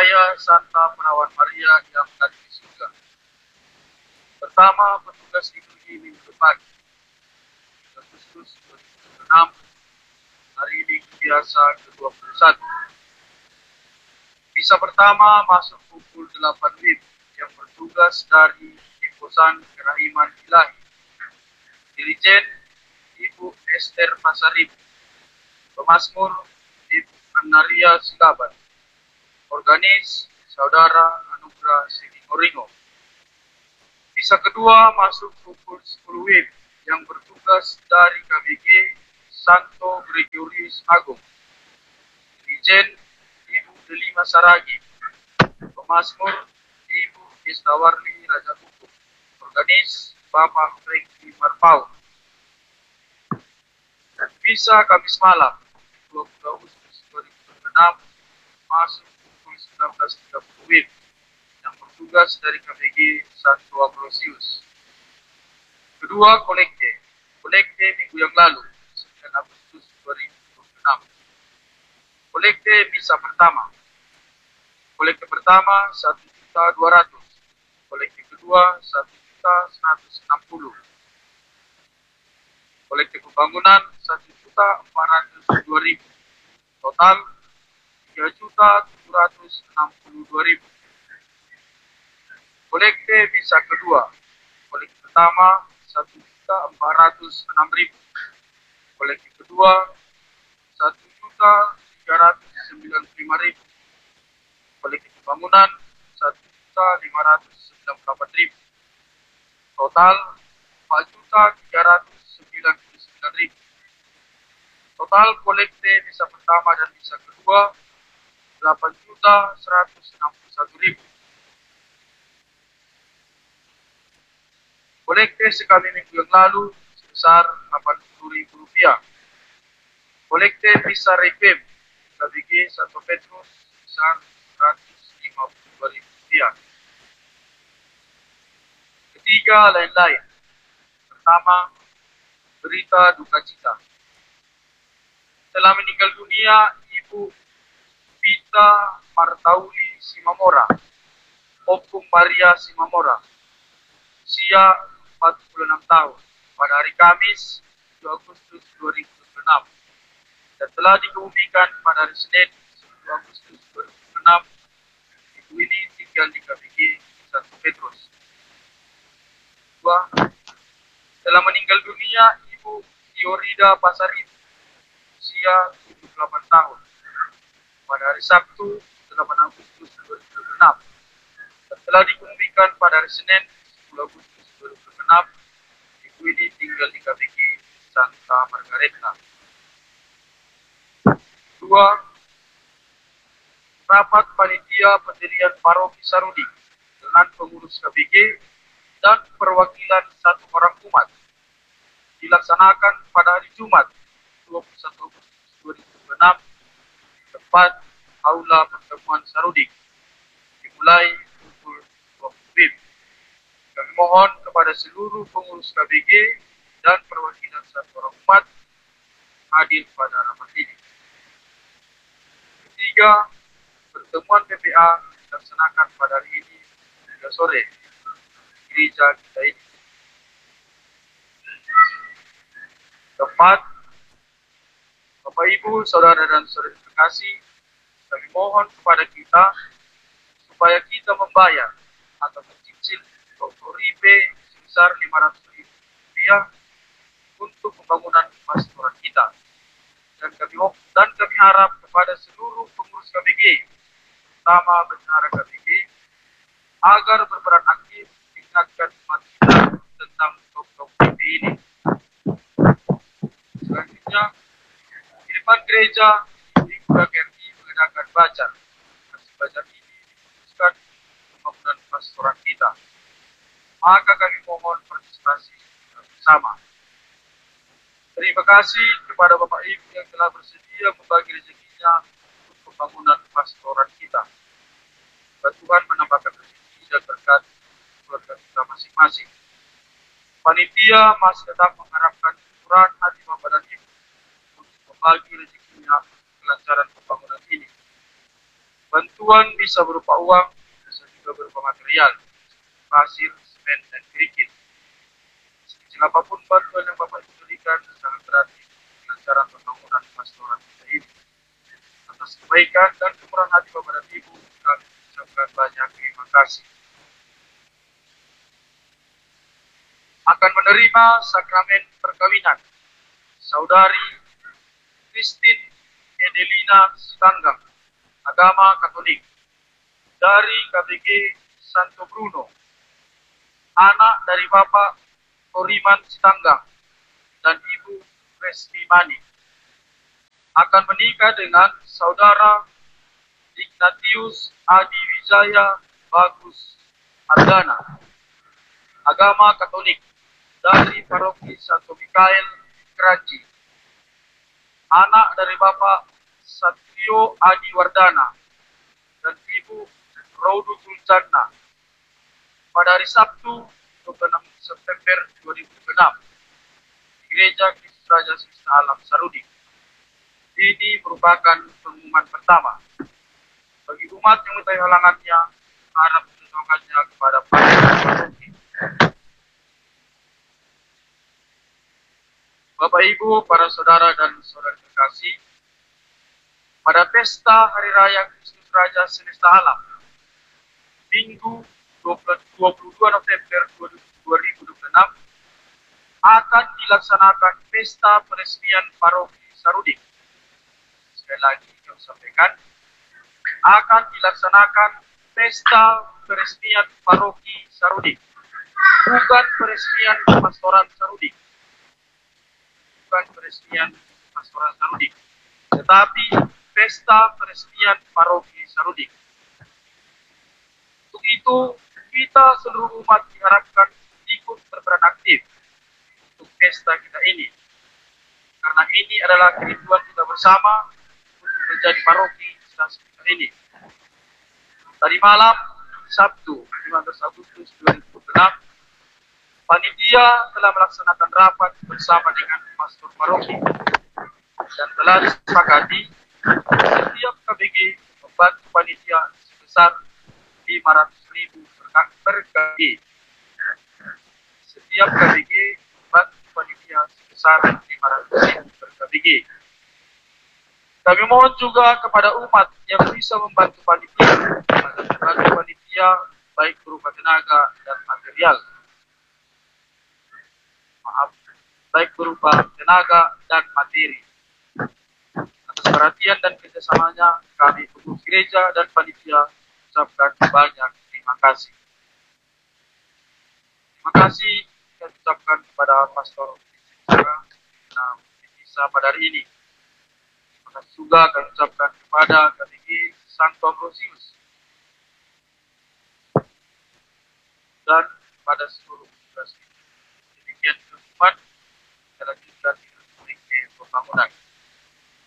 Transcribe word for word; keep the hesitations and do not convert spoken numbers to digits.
Supaya Santa Perawan Maria diangkat di surga. Pertama, petugas liturgi minggu pagi, Agustus dua ribu enam, hari minggu biasa ke dua puluh satu. Misa pertama masuk pukul delapan W I B yang bertugas dari Deposan Kerahiman Ilahi. Dirijen Ibu Esther Pasarip, Pemasmur Ibu Anaria Silaban, Organis Saudara Anugrah Sidikoringo. Misa kedua masuk pukul sepuluh W I B yang bertugas dari K B G Santo Gregorius Agung. Dirijen Ibu Delima Saragi, Pemasmur Ibu Istawarli Raja Hukum, Organis Bapak Franky Marpau. Dan misa Kamis malam dua puluh Agustus dua ribu enam masuk pukul sembilan belas tiga puluh W I B yang bertugas dari K B G Santo Ambrosius. Kedua, kolekte. Kolekte minggu yang lalu, sembilan Agustus dua ribu dua puluh enam. Kolekte misa pertama. Kolekte pertama satu juta dua ratus. Kolekte kedua satu juta seratus enam puluh. Kolekte pembangunan satu juta empat ratus dua ribu. Total tiga juta tujuh ratus enam puluh dua ribu. Kolekte misa kedua. Kolekte pertama satu juta empat ratus enam ribu. Kolekte kedua satu juta tiga ratus sembilan puluh lima ribu. Kolektif pembangunan satu juta lima ratus sembilan puluh delapan ribu. Total empat juta tiga ratus sembilan puluh sembilan ribu. Total kolekte misa pertama dan misa kedua delapan juta seratus enam puluh satu ribu. Kolekte sekali minggu yang lalu sebesar delapan puluh ribu rupiah. Kolekte misa requiem K B G Santo Petrus sebesar seratus lima puluh dua ribu rupiah. Ketiga, lain-lain. Pertama, berita duka cita. Telah meninggal dunia Ibu Pita Martauli Simamora, Opung Maria Simamora, usia empat puluh enam tahun, pada hari Kamis dua Agustus dua ribu dua puluh enam, dan telah dikebumikan pada hari Senin sepuluh Agustus dua ribu dua puluh enam. Ibu ini tinggal di K B G Santo Petrus. Dua, telah meninggal dunia Ibu Iorida Pasarin, usia tujuh puluh delapan tahun, pada hari Sabtu delapan Agustus dua ribu dua puluh enam, dan telah dikebumikan pada hari Senin sepuluh Agustus dua ribu dua puluh enam. Ibu ini tinggal di K B G Santa Margareta. Dua, rapat panitia pendirian paroki Sarudi dengan pengurus K B G dan perwakilan satu orang umat dilaksanakan pada hari Jumat dua puluh satu Agustus dua ribu dua puluh enam di tempat aula pertemuan Sarudi, dimulai pukul dua puluh W I B. Kami mohon kepada seluruh pengurus K B G dan perwakilan satu orang umat hadir pada rapat ini. Ketiga, pertemuan P P A dilaksanakan pada hari ini hingga sore di gereja kita ini. Keempat, Bapak Ibu, Saudara dan Saudari terkasih, kami mohon kepada kita supaya kita membayar atau mencicil ribe sebesar lima ratus ribu rupiah untuk pembangunan pastoran kita. Dan kami dan kami harap kepada seluruh pengurus K B G, terutama bendahara K B G, agar berperan aktif mengingatkan umat kita tentang top-top P P ini. Selanjutnya, di depan gereja, Ibu K R I mengadakan baca. Hasil baca ini diputuskan pembangunan pastoran kita. Maka kami mohon partisipasi bersama. Terima kasih kepada Bapak Ibu yang telah bersedia membagi rezekinya untuk pembangunan pastoran kita. Tuhan menambahkan rezeki dan berkat keluarga kita masing-masing. Panitia masih tetap mengharapkan ukuran hati Bapak dan Ibu untuk membagi rezekinya kelancaran pembangunan ini. Bantuan bisa berupa uang, bisa juga berupa material, pasir, semen, dan kerikil. Sekecil apapun bantuan yang Bapak Ibu berikan sangat berarti kelancaran pembangunan pastoran kita ini. Atas kebaikan dan kemurahan hati Bapak dan Ibu, kami ucapkan banyak terima kasih. Akan menerima sakramen perkawinan Saudari Christine Edelina Sitanggang, agama Katolik, dari K B G Santo Bruno, anak dari Bapak Koriman Sitanggang dan Ibu Resmi Mani, akan menikah dengan Saudara Ignatius Adi Wijaya Bagus Ardana, agama Katolik, dari Paroki Santo Mikael Kranji, anak dari Bapak Satrio Adi Wardana dan Ibu Rodu Kulcana, pada hari Sabtu dua puluh enam September dua ribu enam di Gereja Kristus Raja Semesta Alam Sarudi. Ini merupakan pengumuman pertama bagi umat yang mengetahui halangannya, harap menunjukkannya kepada para. Bapak Ibu, para saudara dan saudara terkasih, pada pesta Hari Raya Kristus Raja Semesta Alam, Minggu dua puluh dua November dua ribu dua puluh enam, akan dilaksanakan pesta peresmian Paroki Sarudi. Sekali lagi kami sampaikan, akan dilaksanakan pesta peresmian Paroki Sarudi, bukan peresmian pastoran Sarudi. Bukan peresmian pastoran Sarudi, tetapi pesta peresmian Paroki Sarudi. Untuk itu, kita seluruh umat diharapkan ikut berperan aktif untuk pesta kita ini, karena ini adalah kerinduan kita bersama untuk menjadi paroki stasiun kita ini. Tadi malam, Sabtu lima belas Agustus dua ribu dua puluh enam, panitia telah melaksanakan rapat bersama dengan pastor paroki dan telah disepakati setiap K B G membantu panitia sebesar lima ratus ribu per K B G. Setiap K B G membantu panitia sebesar lima ratus ribu per K B G. Kami mohon juga kepada umat yang bisa membantu panitia, agar membantu panitia baik berupa tenaga dan material. Maaf, baik berupa tenaga dan materi. Atas perhatian dan kerjasamanya, kami pengurus gereja dan panitia ucapkan banyak terima kasih. Terima kasih saya ucapkan kepada Pastor yang bisa pada hari ini. Terima kasih juga kami ucapkan kepada K B G Santo Ambrosius dan pada seluruh tugas. Demikian umat kita lanjutkan dengan pembangunan.